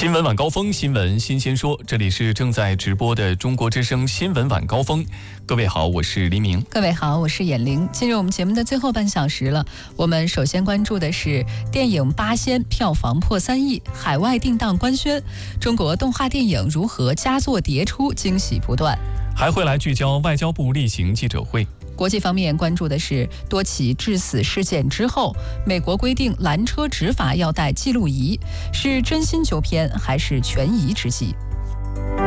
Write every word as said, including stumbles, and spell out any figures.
新闻晚高峰，新闻新鲜说，这里是正在直播的中国之声新闻晚高峰。各位好，我是黎明。 各位好，我是眼玲。进入我们节目的最后半小时了，我们首先关注的是电影《八仙》票房破三亿，海外定档官宣，中国动画电影如何佳作迭出，惊喜不断。 还会来聚焦外交部例行记者会。 国际方面关注的是多起致死事件之后，美国规定拦车执法要带记录仪，是真心纠偏还是权宜之计？